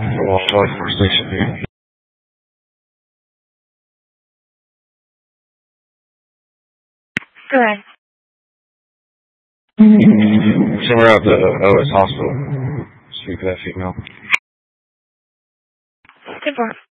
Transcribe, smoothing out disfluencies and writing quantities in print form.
Station here. Good. Somewhere out the OS hospital. Speak to that female. 10-4.